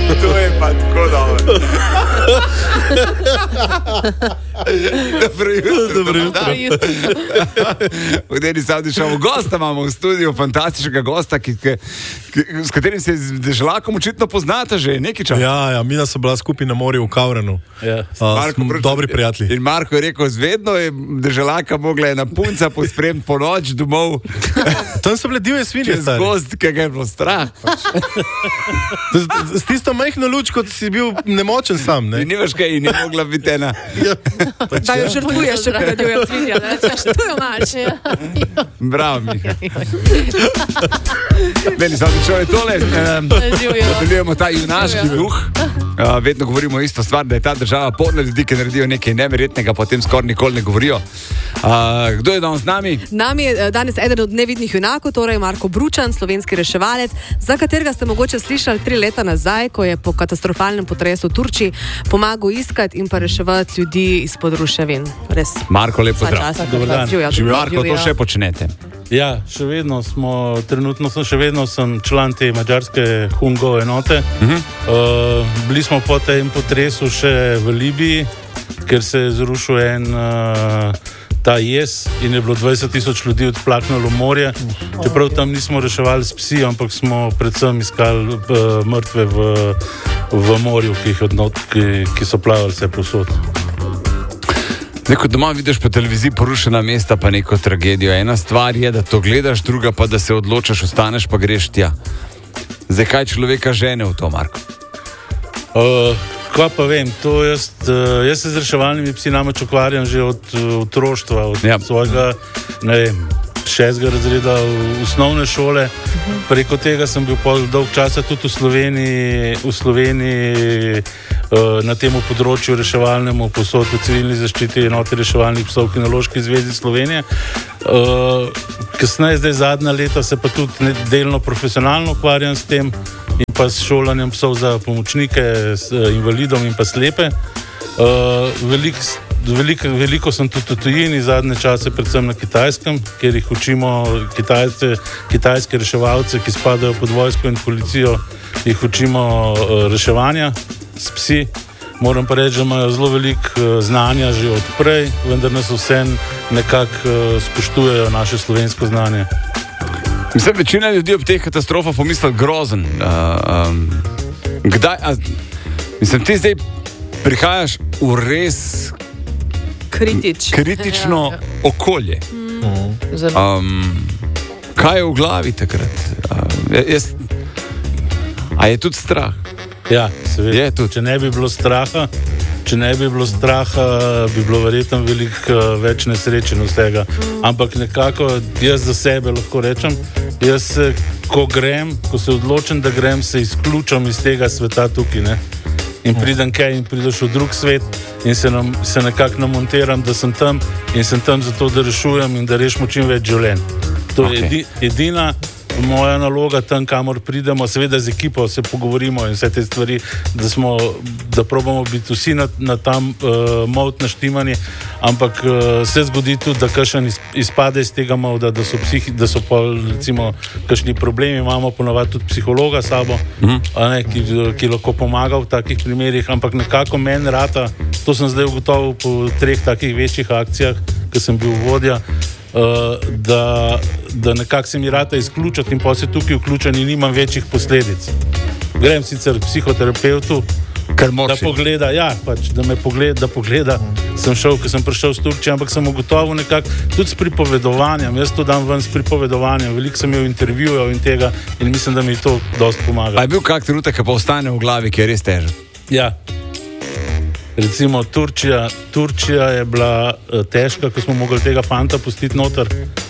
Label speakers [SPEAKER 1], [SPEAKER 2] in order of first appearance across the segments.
[SPEAKER 1] To je pa tako dobro. Dobro jutro. V dnevni Savdi šovu gosta imamo v studiu, fantastičnega gosta, s katerim se z Deželakom očitno poznate že nekaj časa.
[SPEAKER 2] Ja, mi smo bila skupaj na morju v Kavranu.
[SPEAKER 3] Ja.
[SPEAKER 2] Dobri prijatelji.
[SPEAKER 1] In Marko je rekel, zvedno je Deželaka mogla ena punca pospremiti po noč domov.
[SPEAKER 2] Tam so bile divje svinje.
[SPEAKER 1] Čez gozd, ki ga je bilo strah.
[SPEAKER 2] S tisto majhno luč, kot si bil nemočen sam, ne?
[SPEAKER 1] In nimaš kaj, in je mogla biti ena.
[SPEAKER 4] Da jo žrtvuješ, če ga divja svinja, ne? To je malce.
[SPEAKER 1] Bravo, Miha. Beli, sam ti človek tole. Nadaljujemo ta junaški duh. Vedno govorimo isto stvar, da je ta država polna ljudi, ki naredijo nekaj neverjetnega, potem skoraj nikoli ne govorijo. Kdo je danes z nami?
[SPEAKER 4] Nami je danes eden od nevidnih junakov, torej Marko Bručan, slovenski reševalec, za katerega ste mogoče slišali 3 leta nazaj, ko je po katastrofalnem potresu v Turčiji pomagal iskati in pa reševati ljudi izpod ruševin. Res.
[SPEAKER 1] Marko, lepo zdrav.
[SPEAKER 3] Dober dan.
[SPEAKER 1] Živijo, Marko, to še počnete.
[SPEAKER 3] Ja, še vedno sem član te madžarske Hungo enote. Bili smo po tem potresu še v Libiji, ker se je zrušil en ta jez in je bilo 20,000 ljudi odplaknilo v morje. Čeprav tam nismo reševali s psi, ampak smo predvsem iskali mrtve v morju, ki so plavali vse povsod.
[SPEAKER 1] Ko doma vidiš po televiziji porušena mesta, pa neko tragedijo. Ena stvar je, da to gledaš, druga pa, da se odločaš, ostaneš pa greš tja. Zdaj, kaj človeka žene v to, Marko?
[SPEAKER 3] Kaj pa vem, to jaz se z reševalnimi psi namreč ukvarjam že od otroštva, od svojega, ne vem, 6. razreda osnovne šole. Preko tega sem bil dolg časa tudi v Sloveniji na tem področju reševalnemu, posod v civilni zaščiti enote reševalnih psov Kinološki zvezi Slovenije. Kasneje, zdaj zadnja leta, se pa tudi delno profesionalno ukvarjam s tem in pa s šolanjem psov za pomočnike, s invalidom in pa slepe. Veliko sem tudi v tujini, zadnje čase predvsem na Kitajskem, kjer jih učimo kitajske reševalce, ki spadajo pod vojsko in policijo, jih učimo reševanja s psi. Moram pa reči, da imajo zelo veliko znanja že od prej, vendar nas vse nekako spoštujejo naše slovensko znanje.
[SPEAKER 1] Mislim, večina ljudi ob teh katastrofah pomisli grozen. Mislim, ti zdaj prihajaš v res kritično okolje. Kaj je v glavi takrat? A je tudi strah?
[SPEAKER 3] Ja, seveda. Če ne bi bilo straha, bi bilo verjetno veliko več nesreče in vsega. Ampak nekako jaz za sebe lahko rečem, ko se odločim, da grem, se izključim iz tega sveta tukaj, ne? In prideš v drug svet in se nekako namontiram, da sem tam in sem tam zato, da rešujem in da rešimo čim več življenj. To je edina moja naloga tam, kamor pridemo, seveda z ekipo se pogovorimo in vse te stvari, da probamo biti vsi na tam molt naštimani, ampak se zgodi tudi, da kakšen izpade iz tega molda, da so pa recimo kakšni problemi, imamo ponavadi tudi psihologa sabo, ki lahko pomaga v takih primerih, ampak nekako meni rata, to sem zdaj ugotovil po 3 takih večjih akcijah, ki sem bil vodja, da nekako se mi rata izključiti in pa se tukaj vključen in nimam večjih posledic. Grem sicer k psihoterapeutu, da pogleda, da pogleda, sem šel, ko sem prišel z Turčije, ampak sem ugotovil nekako tudi s pripovedovanjem, jaz to dam ven s pripovedovanjem, veliko sem imel intervjujev in tega in mislim, da mi to dosti pomaga.
[SPEAKER 1] A je bil kak trenutek, ki pa ostane v glavi, ki je res težek?
[SPEAKER 3] Ja. Recimo Turčija je bila težka, ko smo mogli tega fanta pustiti noter,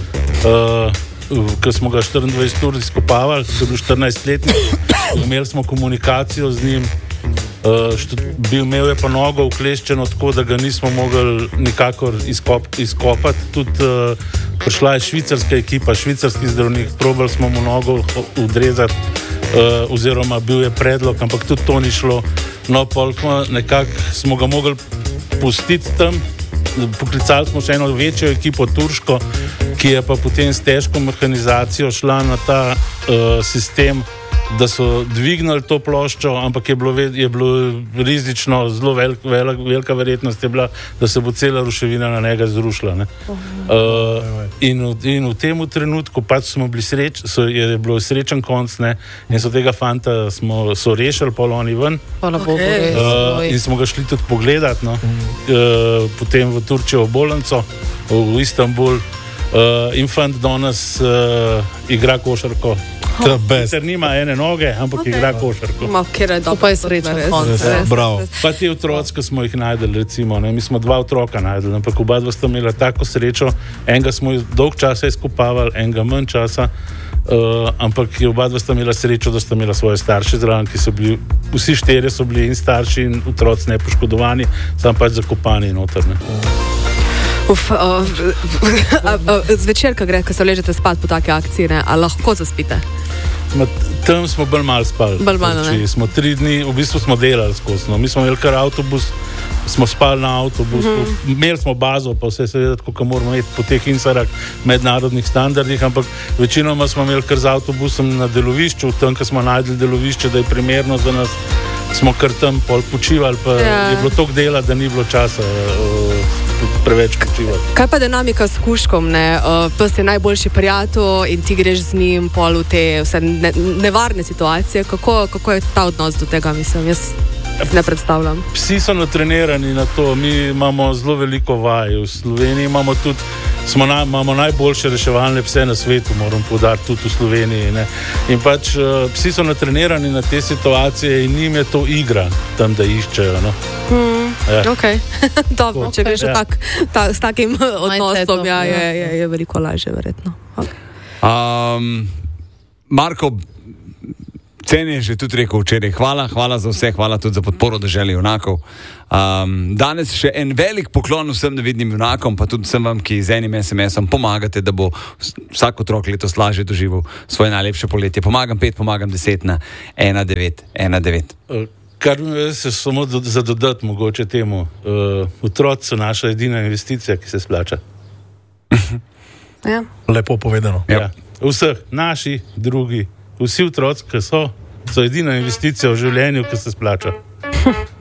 [SPEAKER 3] ko smo ga 24 ur izkopavali, ko je bil 14-letnik, imeli smo komunikacijo z njim, imel je pa nogo ukleščeno tako, da ga nismo mogli nikakor izkopati. Tudi prišla je švicarska ekipa, švicarski zdravnik, probali smo mu nogo odrezati, oziroma bil je predlog, ampak tudi to ni šlo. No, nekako smo ga mogli pustiti tam, poklicali smo še eno večjo ekipo, turško, ki je pa potem s težko mehanizacijo šla na ta sistem da so dvignili to ploščo, ampak je bilo rizično, zelo velika verjetnost je bila, da se bo cela ruševina na njega zrušila. Ne? In v tem trenutku pač smo bili je bilo srečen konc, ne? In so tega fanta so rešili, pol oni ven. In smo ga šli tudi pogledat, no? Potem v Turčijo, v bolnico, v Istanbul. In fant danes igra košarko. Ker nima ene noge, ampak igra košarko.
[SPEAKER 4] To pa je srečen konc.
[SPEAKER 3] Pa ti otroci, ki smo jih najdeli, recimo, ne? Mi smo 2 otroka najdeli, ampak oba dva sta imela tako srečo, enega smo dolg časa izkopavali, enega manj časa, ampak oba dva sta imela srečo, da sta imela svoje starše zraven, ki so bili, vsi 4 so bili in starši in otroci nepoškodovani, sam pač zakopani noter.
[SPEAKER 4] Zvečer, ko se ležete spat po take akciji, a lahko zaspite?
[SPEAKER 3] Tam smo bolj malo spali. Smo 3 dni, v bistvu smo delali skozi. No. Mi smo imeli kar avtobus, smo spali na avtobusu, imeli smo bazo, pa vse seveda, kako moramo imeti po teh insarah mednarodnih standardih, ampak večinoma smo imeli kar z avtobusom na delovišču, tam, ko smo najdeli delovišče, da je primerno za nas, smo kar tam pol počivali, pa je bilo toliko dela, da ni bilo časa preveč počivati.
[SPEAKER 4] Kaj pa dinamika s kužkom, ne? Pes je najboljši prijatelj in ti greš z njim pol v te vse nevarne situacije. Kako je ta odnos do tega, mislim, jaz ne predstavljam.
[SPEAKER 3] Psi so natrenirani na to, mi imamo zelo veliko vaj. V Sloveniji imamo tudi, imamo najboljše reševalne pse na svetu, moram poudariti, tudi v Sloveniji. Ne? In pač psi so natrenirani na te situacije in njim je to igra, tam da iščejo. No?
[SPEAKER 4] Ok, dobro, če greš s takim odnosom, je veliko lažje, verjetno.
[SPEAKER 1] Okay. Marko, Ceni je že tudi rekel včeraj, hvala za vse, hvala tudi za podporo Deželi junakov. Danes še en velik poklon vsem nevidnim junakom, pa tudi vsem vam, ki z enim SMS-om pomagate, da bo vsak otrok letos lažje doživel svoje najlepše poletje. Pomagam 5, pomagam 10 na 1919.
[SPEAKER 3] Kar mi se samo za dodati mogoče temu, otroci so naša edina investicija, ki se splača.
[SPEAKER 4] Ja.
[SPEAKER 2] Lepo povedano.
[SPEAKER 3] Ja. Vseh, naši, drugi, vsi otroci, ki so edina investicija v življenju, ki se splača.